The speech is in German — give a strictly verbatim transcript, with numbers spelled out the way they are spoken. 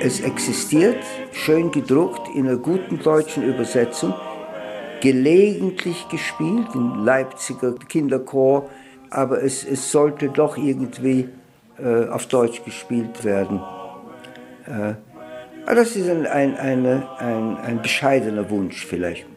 Es existiert, schön gedruckt, in einer guten deutschen Übersetzung, gelegentlich gespielt, im Leipziger Kinderchor, aber es, es sollte doch irgendwie äh, auf Deutsch gespielt werden. Äh, aber das ist ein, ein, eine, ein, ein bescheidener Wunsch vielleicht.